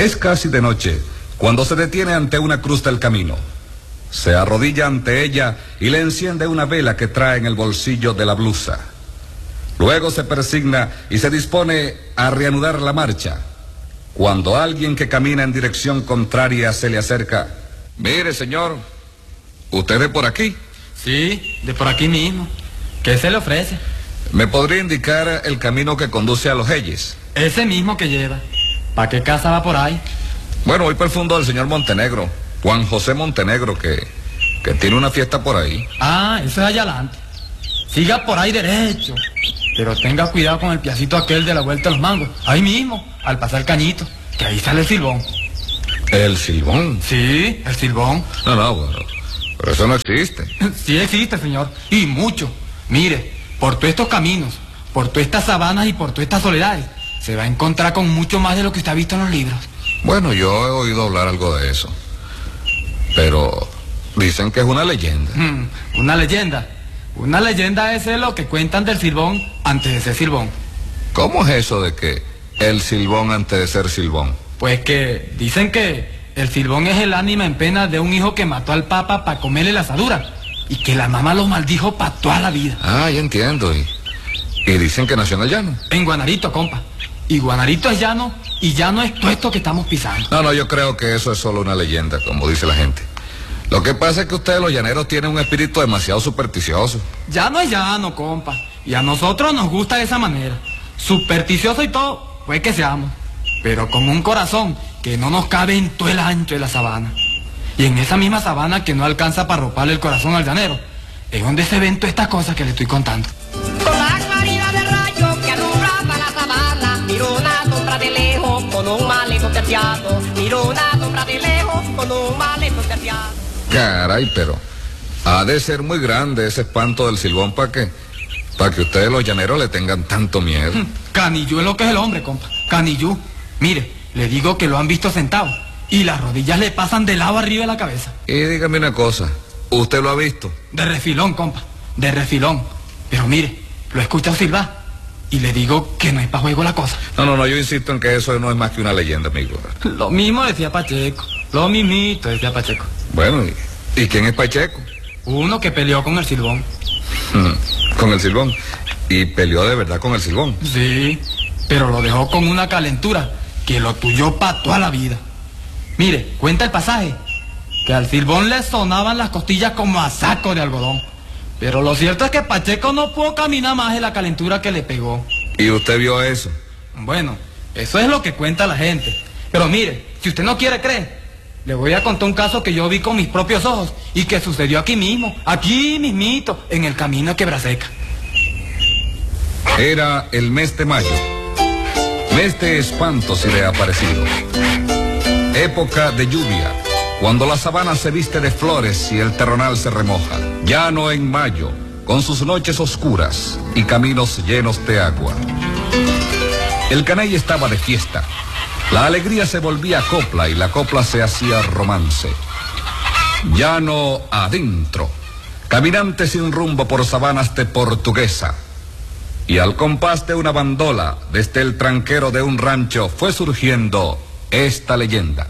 Es casi de noche cuando se detiene ante una cruz del camino. Se arrodilla ante ella y le enciende una vela que trae en el bolsillo de la blusa. Luego se persigna y se dispone a reanudar la marcha, cuando alguien que camina en dirección contraria se le acerca. Mire, señor, ¿usted de por aquí? Sí, de por aquí mismo. ¿Qué se le ofrece? ¿Me podría indicar el camino que conduce a Los Heyes? Ese mismo que lleva. ¿Para qué casa va por ahí? Bueno, voy por el fondo del señor Montenegro, Juan José Montenegro, que tiene una fiesta por ahí. Ah, eso es allá adelante. Siga por ahí derecho. Pero tenga cuidado con el piacito aquel de la Vuelta a los Mangos. Ahí mismo, al pasar Cañito, que ahí sale el Silbón. ¿El Silbón? Sí, el Silbón. No, bueno, pero eso no existe. Sí existe, señor, y mucho. Mire, por todos estos caminos, por todas estas sabanas y por todas estas soledades, se va a encontrar con mucho más de lo que usted ha visto en los libros. Bueno, yo he oído hablar algo de eso, pero dicen que es una leyenda. Una leyenda. Una leyenda es lo que cuentan del Silbón antes de ser Silbón. ¿Cómo es eso de que el Silbón antes de ser Silbón? Pues que dicen que el Silbón es el ánima en pena de un hijo que mató al Papa para comerle la asadura y que la mamá lo maldijo para toda la vida. Ah, ya entiendo. Y dicen que nació en el llano. En Guanarito, compa. Y Guanarito es llano y llano es todo esto que estamos pisando. No, yo creo que eso es solo una leyenda, como dice la gente. Lo que pasa es que ustedes los llaneros tienen un espíritu demasiado supersticioso. Llano es llano, compa. Y a nosotros nos gusta de esa manera. Supersticioso y todo, pues que seamos. Pero con un corazón que no nos cabe en todo el ancho de la sabana. Y en esa misma sabana que no alcanza para roparle el corazón al llanero, es donde se ven todas estas cosas que le estoy contando. Con la claridad del rayo que alumbraba la sabana, miró una sombra de lejos con un maleto terciado. Miró una sombra de lejos con un maleto terciado. Caray, pero ha de ser muy grande ese espanto del Silbón para que ustedes los llaneros le tengan tanto miedo. Canillú es lo que es el hombre, compa. Canillú. Mire, le digo que lo han visto sentado y las rodillas le pasan de lado arriba de la cabeza. Y dígame una cosa, ¿usted lo ha visto? De refilón, compa, de refilón. Pero mire, lo he escuchado silbar y le digo que no es para juego la cosa. No, yo insisto en que eso no es más que una leyenda, amigo. Lo mismo decía Pacheco, lo mismito decía Pacheco. Bueno, ¿y quién es Pacheco? Uno que peleó con el Silbón. ¿Con el Silbón? ¿Y peleó de verdad con el Silbón? Sí, pero lo dejó con una calentura que lo tuyó para toda la vida. Mire, cuenta el pasaje, que al Silbón le sonaban las costillas como a saco de algodón. Pero lo cierto es que Pacheco no pudo caminar más de la calentura que le pegó. ¿Y usted vio eso? Bueno, eso es lo que cuenta la gente. Pero mire, si usted no quiere creer, le voy a contar un caso que yo vi con mis propios ojos y que sucedió aquí mismo, aquí mismito, en el camino a Quebraseca. Era el mes de mayo, mes de espantos y de aparecidos. Época de lluvia, cuando la sabana se viste de flores y el terronal se remoja. Llano en mayo, con sus noches oscuras y caminos llenos de agua. El caney estaba de fiesta. La alegría se volvía copla y la copla se hacía romance. Llano adentro, caminante sin rumbo por sabanas de Portuguesa. Y al compás de una bandola, desde el tranquero de un rancho, fue surgiendo esta leyenda.